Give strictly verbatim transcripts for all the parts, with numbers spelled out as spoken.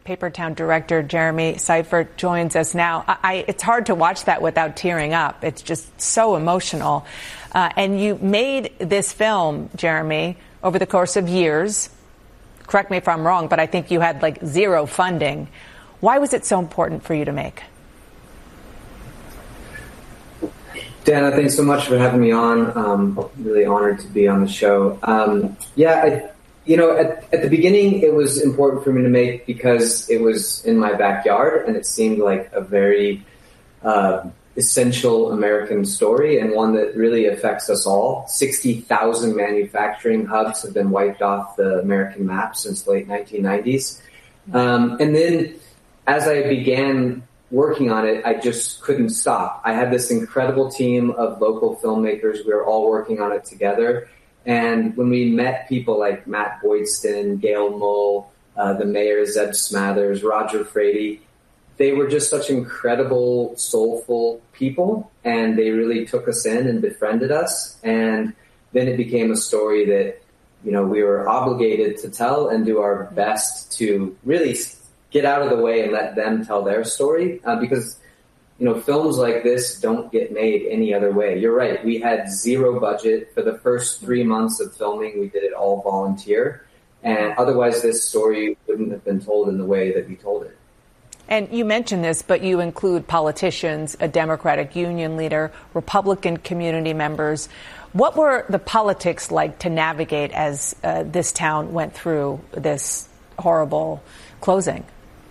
Papertown director Jeremy Seifert joins us now. I, I, it's hard to watch that without tearing up. It's just so emotional. Uh, and you made this film, Jeremy, over the course of years. Correct me if I'm wrong, but I think you had like zero funding. Why was it so important for you to make? Dana, thanks so much for having me on. Um, really honored to be on the show. Um, yeah, I, you know, at, at the beginning, it was important for me to make because it was in my backyard and it seemed like a very uh, essential American story and one that really affects us all. sixty thousand manufacturing hubs have been wiped off the American map since the late nineteen nineties. Um, and then as I began working on it, I just couldn't stop. I had this incredible team of local filmmakers. We were all working on it together. And when we met people like Matt Boydston, Gail Mull, uh, the mayor, Zeb Smathers, Roger Frady, they were just such incredible, soulful people. And they really took us in and befriended us. And then it became a story that, you know, we were obligated to tell and do our best to really get out of the way and let them tell their story, uh, because, you know, films like this don't get made any other way. You're right. We had zero budget for the first three months of filming. We did it all volunteer. And otherwise this story wouldn't have been told in the way that we told it. And you mentioned this, but you include politicians, a Democratic union leader, Republican community members. What were the politics like to navigate as uh, this town went through this horrible closing?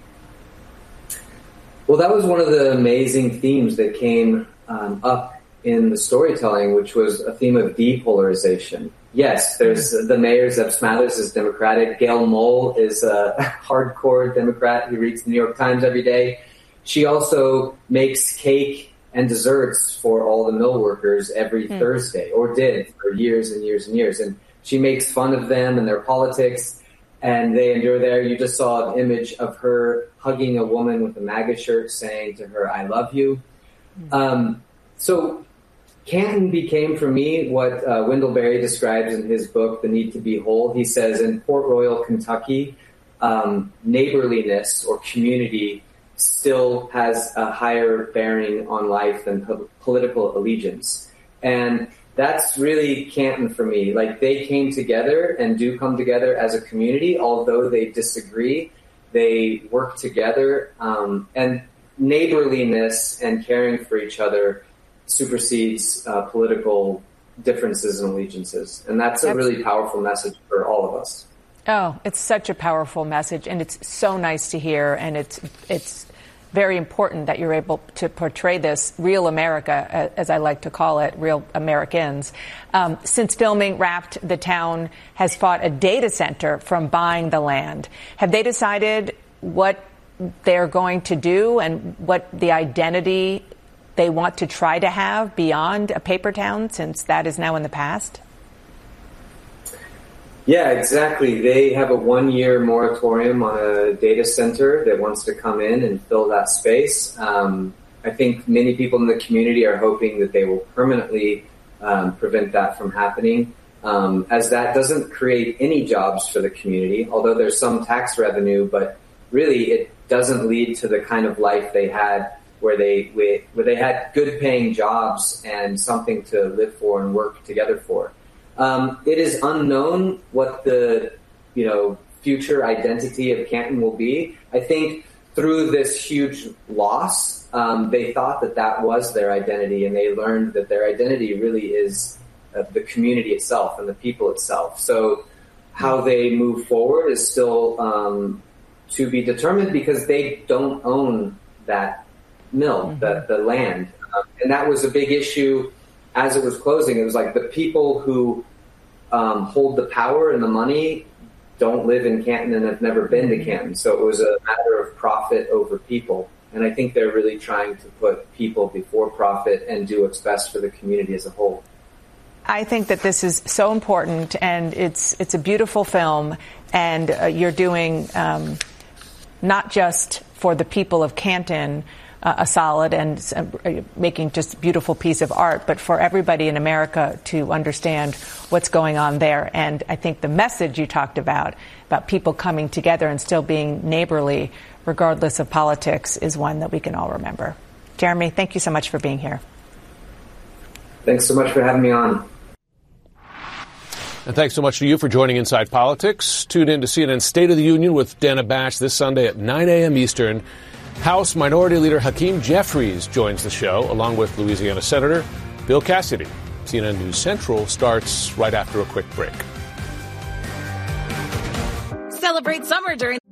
Well, that was one of the amazing themes that came um, up in the storytelling, which was a theme of depolarization. Yes, there's the mayor, Zeb Smathers, is Democratic. Gail Mull is a hardcore Democrat who reads the New York Times every day. She also makes cake and desserts for all the mill workers every mm. Thursday, or did for years and years and years. And she makes fun of them and their politics. And they endure there. You just saw an image of her hugging a woman with a MAGA shirt saying to her, I love you. Mm-hmm. Um, so Canton became for me what uh, Wendell Berry describes in his book, The Need to Be Whole. He says in Port Royal, Kentucky, um, neighborliness or community still has a higher bearing on life than po- political allegiance. And that's really Canton for me. Like, they came together and do come together as a community, although they disagree. They work together, um, and neighborliness and caring for each other supersedes uh, political differences and allegiances. And that's a really powerful message for all of us. Oh, it's such a powerful message, and it's so nice to hear, and it's it's very important that you're able to portray this real America, as I like to call it, real Americans. Um, since filming wrapped, the town has fought a data center from buying the land. Have they decided what they're going to do and what the identity they want to try to have beyond a paper town, since that is now in the past? Yeah, exactly. They have a one-year moratorium on a data center that wants to come in and fill that space. Um, I think many people in the community are hoping that they will permanently um, prevent that from happening, um, as that doesn't create any jobs for the community, although there's some tax revenue, but really it doesn't lead to the kind of life they had where they where they had good-paying jobs and something to live for and work together for. Um, it is unknown what the, you know, future identity of Canton will be. I think through this huge loss, um, they thought that that was their identity, and they learned that their identity really is uh, the community itself and the people itself. So how they move forward is still um, to be determined, because they don't own that mill, mm-hmm. the, the land. Um, and that was a big issue. As it was closing, it was like the people who um, hold the power and the money don't live in Canton and have never been to Canton. So it was a matter of profit over people. And I think they're really trying to put people before profit and do what's best for the community as a whole. I think that this is so important, and it's it's a beautiful film, and uh, you're doing um, not just for the people of Canton, uh, a solid and uh, making just a beautiful piece of art, but for everybody in America to understand what's going on there. And I think the message you talked about, about people coming together and still being neighborly, regardless of politics, is one that we can all remember. Jeremy, thank you so much for being here. Thanks so much for having me on. And thanks so much to you for joining Inside Politics. Tune in to C N N's State of the Union with Dana Bash this Sunday at nine a.m. Eastern. House Minority Leader Hakeem Jeffries joins the show, along with Louisiana Senator Bill Cassidy. C N N News Central starts right after a quick break. Celebrate summer during